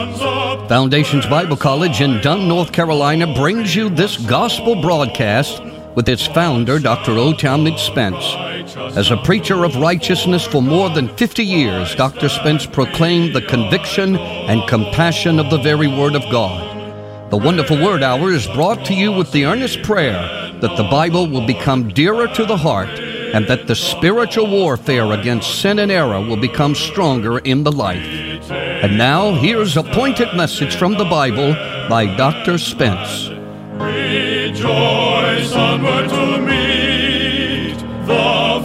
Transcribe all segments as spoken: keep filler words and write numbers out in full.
Foundations Bible College in Dunn, North Carolina brings you this gospel broadcast with its founder, Doctor O. Talmage Spence. As a preacher of righteousness for more than fifty years, Doctor Spence proclaimed the conviction and compassion of the very Word of God. The Wonderful Word Hour is brought to you with the earnest prayer that the Bible will become dearer to the heart and that the spiritual warfare against sin and error will become stronger in the life. And now, here's a pointed message from the Bible by Doctor Spence. Rejoice onward to meet the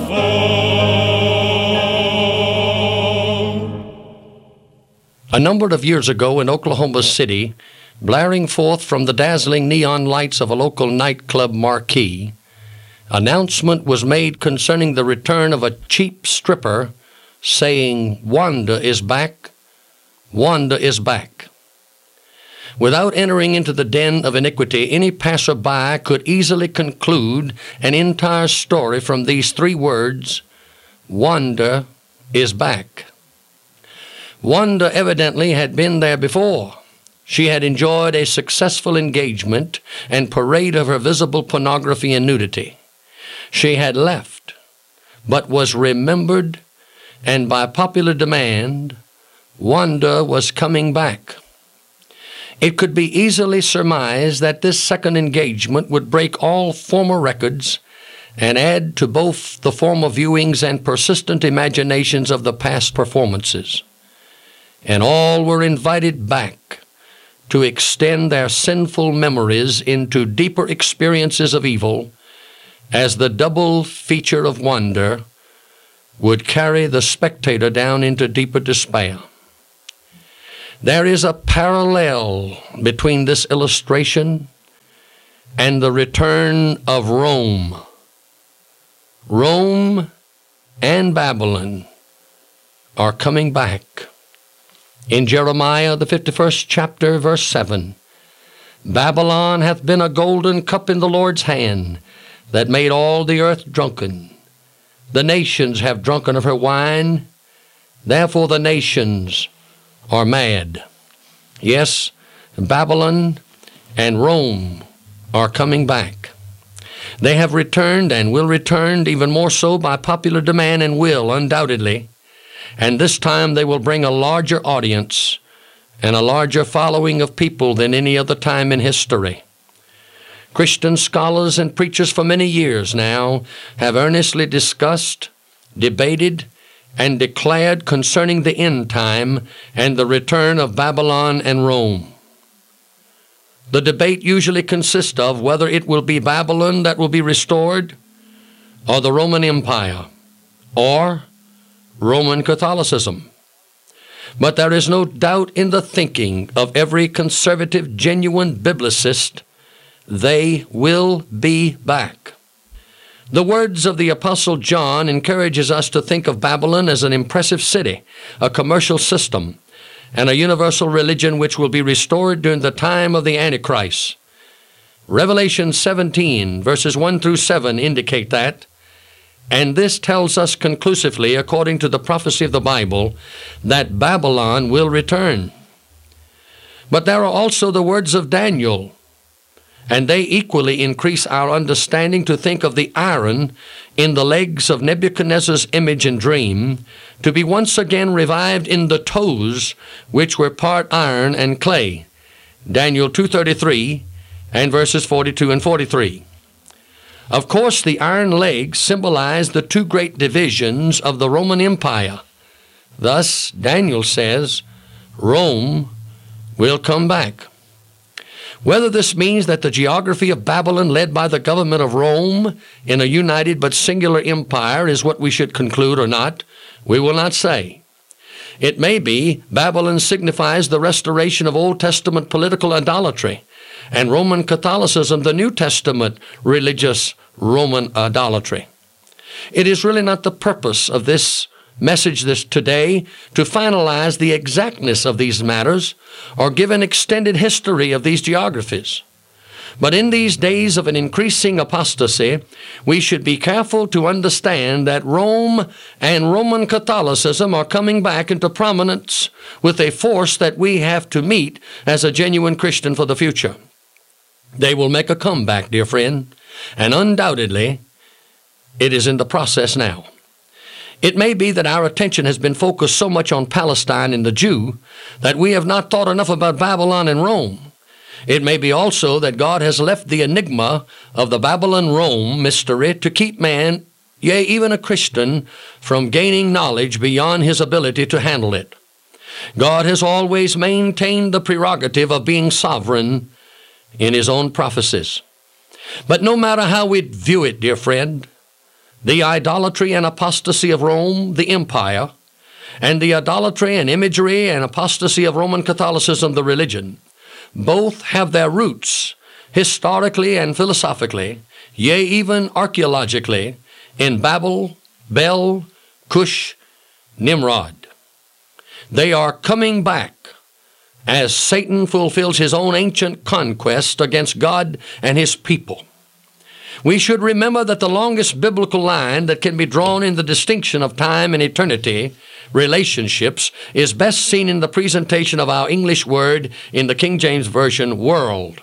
foe. A number of years ago in Oklahoma City, blaring forth from the dazzling neon lights of a local nightclub marquee, announcement was made concerning the return of a cheap stripper, saying, "Wanda is back. Wanda is back." Without entering into the den of iniquity, any passerby could easily conclude an entire story from these three words, "Wanda is back." Wanda evidently had been there before. She had enjoyed a successful engagement and parade of her visible pornography and nudity. She had left, but was remembered, and by popular demand, Wanda was coming back. It could be easily surmised that this second engagement would break all former records and add to both the former viewings and persistent imaginations of the past performances. And all were invited back to extend their sinful memories into deeper experiences of evil, as the double feature of wonder would carry the spectator down into deeper despair. There is a parallel between this illustration and the return of Rome. Rome and Babylon are coming back. In Jeremiah, the fifty-first chapter, verse seven, "Babylon hath been a golden cup in the Lord's hand, that made all the earth drunken. The nations have drunken of her wine, therefore the nations are mad." Yes, Babylon and Rome are coming back. They have returned and will return, even more so by popular demand, and will undoubtedly. And this time they will bring a larger audience and a larger following of people than any other time in history. Christian scholars and preachers for many years now have earnestly discussed, debated, and declared concerning the end time and the return of Babylon and Rome. The debate usually consists of whether it will be Babylon that will be restored, or the Roman Empire, or Roman Catholicism. But there is no doubt in the thinking of every conservative, genuine biblicist, they will be back. The words of the Apostle John encourages us to think of Babylon as an impressive city, a commercial system, and a universal religion which will be restored during the time of the Antichrist. Revelation seventeen, verses one through seven indicate that, and this tells us conclusively, according to the prophecy of the Bible, that Babylon will return. But there are also the words of Daniel, and they equally increase our understanding to think of the iron in the legs of Nebuchadnezzar's image and dream to be once again revived in the toes, which were part iron and clay. Daniel two thirty-three and verses forty-two and forty-three. Of course, the iron legs symbolize the two great divisions of the Roman Empire. Thus, Daniel says, Rome will come back. Whether this means that the geography of Babylon, led by the government of Rome in a united but singular empire, is what we should conclude or not, we will not say. It may be Babylon signifies the restoration of Old Testament political idolatry, and Roman Catholicism the New Testament religious Roman idolatry. It is really not the purpose of this message this today to finalize the exactness of these matters or give an extended history of these geographies. But in these days of an increasing apostasy, we should be careful to understand that Rome and Roman Catholicism are coming back into prominence with a force that we have to meet as a genuine Christian for the future. They will make a comeback, dear friend, and undoubtedly it is in the process now. It may be that our attention has been focused so much on Palestine and the Jew that we have not thought enough about Babylon and Rome. It may be also that God has left the enigma of the Babylon-Rome mystery to keep man, yea, even a Christian, from gaining knowledge beyond his ability to handle it. God has always maintained the prerogative of being sovereign in his own prophecies. But no matter how we view it, dear friend, the idolatry and apostasy of Rome, the empire, and the idolatry and imagery and apostasy of Roman Catholicism, the religion, both have their roots historically and philosophically, yea, even archaeologically, in Babel, Bel, Cush, Nimrod. They are coming back as Satan fulfills his own ancient conquest against God and his people. We should remember that the longest biblical line that can be drawn in the distinction of time and eternity relationships is best seen in the presentation of our English word in the King James Version, world.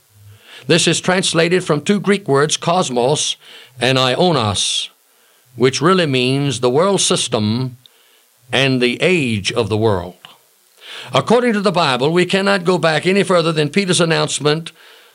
This is translated from two Greek words, cosmos and ionos, which really means the world system and the age of the world. According to the Bible, we cannot go back any further than Peter's announcement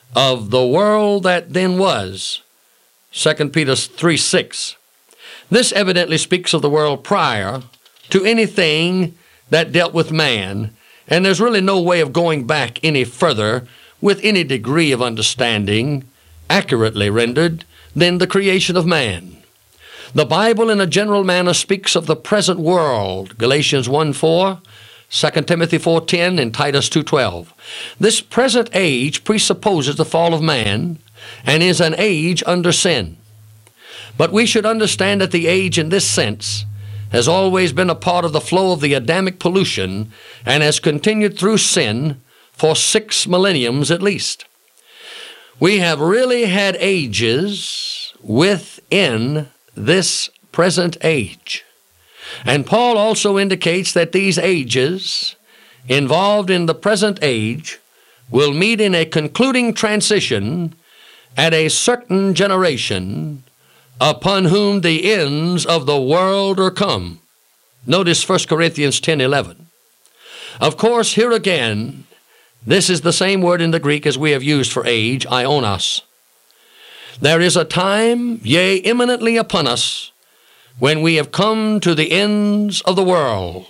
of the world that then was, Second Peter three six. This evidently speaks of the world prior to anything that dealt with man, and there's really no way of going back any further with any degree of understanding, accurately rendered, than the creation of man. The Bible in a general manner speaks of the present world, Galatians one four, Second Timothy four ten, and Titus two twelve. This present age presupposes the fall of man and is an age under sin. But we should understand that the age in this sense has always been a part of the flow of the Adamic pollution and has continued through sin for six millenniums at least. We have really had ages within this present age. And Paul also indicates that these ages involved in the present age will meet in a concluding transition at a certain generation upon whom the ends of the world are come. Notice First Corinthians ten eleven. Of course, here again, this is the same word in the Greek as we have used for age, ionos. There is a time, yea, imminently upon us, when we have come to the ends of the world,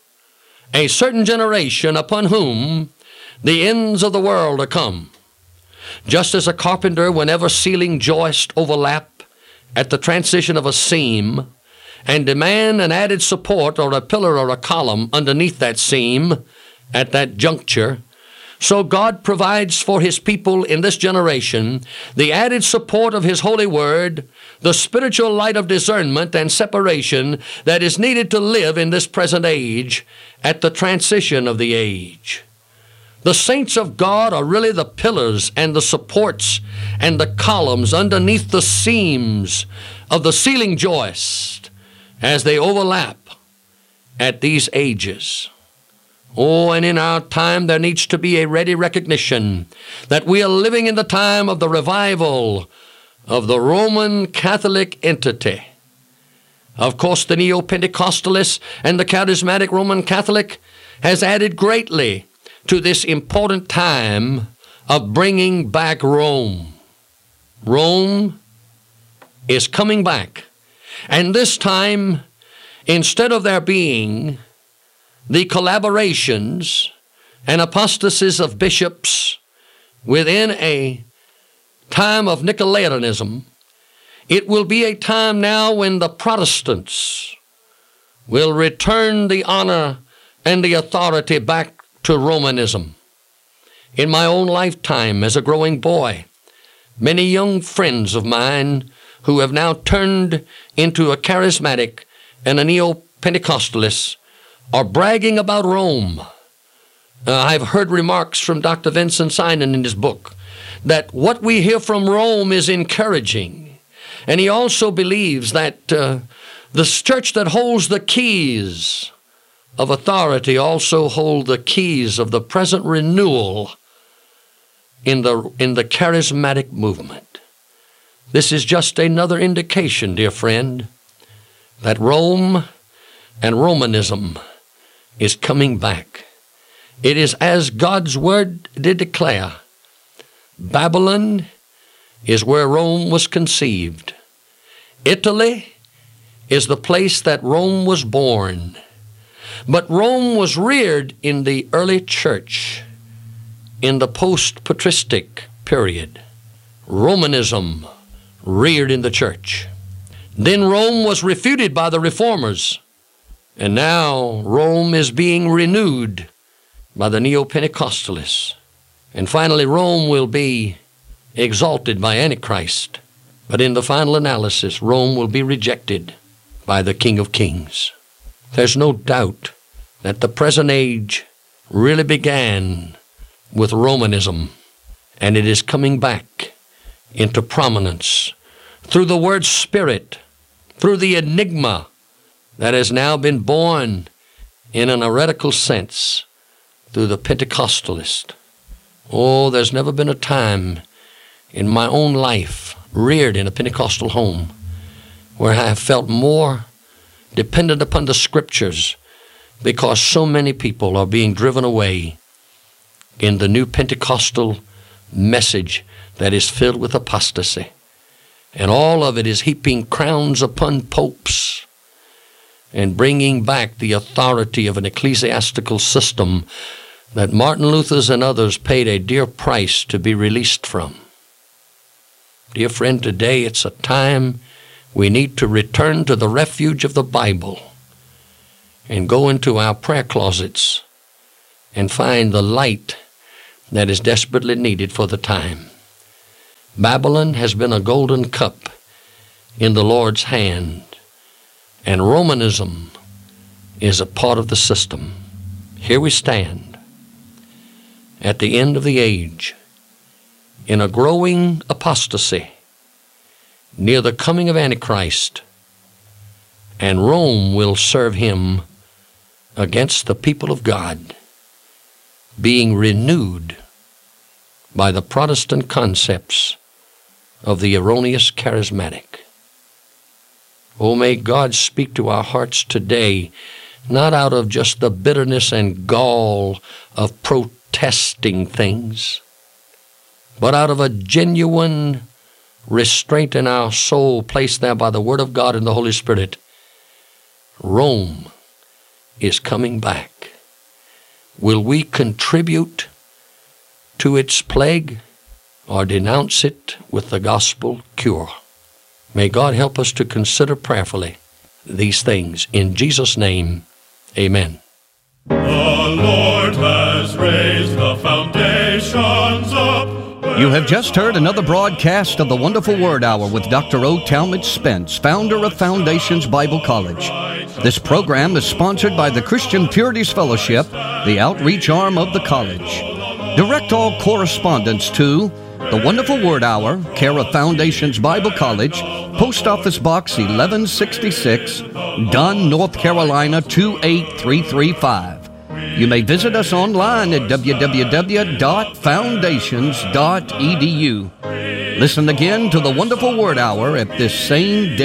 a certain generation upon whom the ends of the world are come. Just as a carpenter, whenever ceiling joists overlap at the transition of a seam and demand an added support or a pillar or a column underneath that seam at that juncture, so God provides for his people in this generation the added support of his holy word, the spiritual light of discernment and separation that is needed to live in this present age at the transition of the age. The saints of God are really the pillars and the supports and the columns underneath the seams of the ceiling joist as they overlap at these ages. Oh, and in our time there needs to be a ready recognition that we are living in the time of the revival of the Roman Catholic entity. Of course, the Neo-Pentecostalist and the Charismatic Roman Catholic has added greatly to this important time of bringing back Rome. Rome is coming back. And this time, instead of there being the collaborations and apostasies of bishops within a time of Nicolaitanism, it will be a time now when the Protestants will return the honor and the authority back to Romanism. In my own lifetime as a growing boy, many young friends of mine who have now turned into a charismatic and a neo-Pentecostalist are bragging about Rome Uh, I've heard remarks from Doctor Vincent Synan in his book that what we hear from Rome is encouraging. And he also believes that uh, the church that holds the keys of authority also hold the keys of the present renewal in the, in the charismatic movement. This is just another indication, dear friend, that Rome and Romanism is coming back. It is as God's word did declare. Babylon is where Rome was conceived. Italy is the place that Rome was born. But Rome was reared in the early church, in the post-patristic period. Romanism reared in the church. Then Rome was refuted by the reformers. And now Rome is being renewed by the Neo-Pentecostalists. And finally, Rome will be exalted by Antichrist. But in the final analysis, Rome will be rejected by the King of Kings. There's no doubt that the present age really began with Romanism, and it is coming back into prominence through the word Spirit, through the enigma that has now been born in an heretical sense through the Pentecostalist. Oh, there's never been a time in my own life, reared in a Pentecostal home, where I have felt more dependent upon the Scriptures, because so many people are being driven away in the new Pentecostal message that is filled with apostasy. And all of it is heaping crowns upon popes and bringing back the authority of an ecclesiastical system that Martin Luther's and others paid a dear price to be released from. Dear friend, today it's a time we need to return to the refuge of the Bible and go into our prayer closets and find the light that is desperately needed for the time. Babylon has been a golden cup in the Lord's hand, and Romanism is a part of the system. Here we stand at the end of the age in a growing apostasy near the coming of Antichrist, and Rome will serve him against the people of God, being renewed by the Protestant concepts of the erroneous charismatic. Oh, may God speak to our hearts today, not out of just the bitterness and gall of protesting things, but out of a genuine restraint in our soul placed there by the Word of God and the Holy Spirit. Rome is coming back. Will we contribute to its plague or denounce it with the gospel cure? May God help us to consider prayerfully these things. In Jesus' name, amen. The Lord has raised the foundations up. You have just heard another broadcast of the Wonderful Word Hour with Doctor O. Talmage Spence, founder of Foundations Bible College. This program is sponsored by the Christian Purities Fellowship, the outreach arm of the college. Direct all correspondence to The Wonderful Word Hour, care of Foundations Bible College, Post Office Box eleven sixty-six, Dunn, North Carolina two eight three three five. You may visit us online at w w w dot foundations dot e d u. Listen again to the Wonderful Word Hour at this same day.